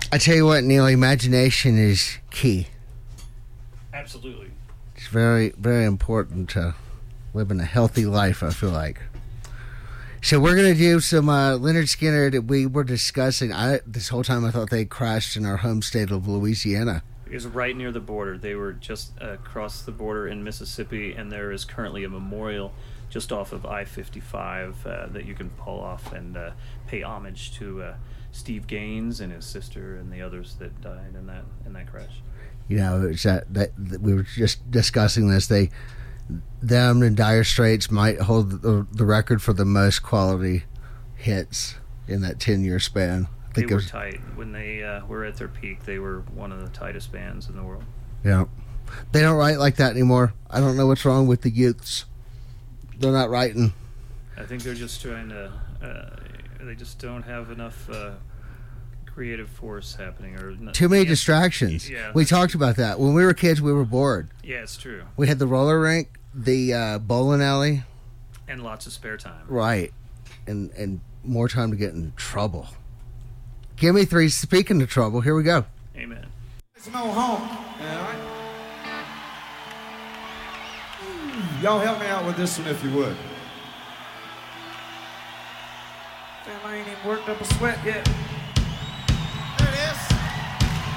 I tell you what, Neil, imagination is key. Absolutely. It's very, very important to living a healthy life, I feel like. So we're going to do some Leonard Skinner that we were discussing. This whole time I thought they crashed in our home state of Louisiana. It was right near the border. They were just across the border in Mississippi, and there is currently a memorial just off of I-55 that you can pull off and pay homage to Steve Gaines and his sister and the others that died in that crash. You know, it's that we were just discussing this. Them and Dire Straits might hold the record for the most quality hits in that 10-year span. They were tight. When they were at their peak, they were one of the tightest bands in the world. Yeah. They don't write like that anymore. I don't know what's wrong with the youths. They're not writing. I think they're just trying to... they just don't have enough creative force happening. Too many distractions. Yeah. We talked about that. When we were kids, we were bored. Yeah, it's true. We had the roller rink, the bowling alley. And lots of spare time. Right. And more time to get in trouble. Give me three. Speaking of trouble, here we go. Amen. It's no honk. All right. Y'all help me out with this one if you would. Damn, I ain't even worked up a sweat yet.